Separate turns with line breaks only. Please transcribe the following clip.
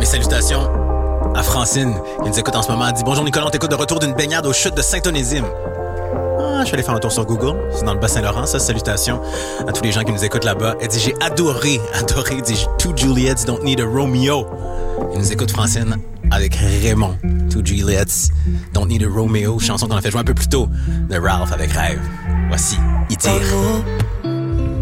salutations à Francine, qui nous écoute en ce moment. Elle dit « Bonjour Nicolas, on t'écoute de retour d'une baignade aux chutes de Saint-Onésime. » Je suis allé faire un tour sur Google. C'est dans le Bas-Saint-Laurent, ça. Salutations à tous les gens qui nous écoutent là-bas. Elle dit « J'ai adoré. Elle dit « Two Juliets don't need a Romeo. » Elle nous écoute, Francine, avec Raymond. Two Juliets don't need a Romeo. Chanson qu'on a fait jouer un peu plus tôt de Ralph avec Rêve. Voici, il tire.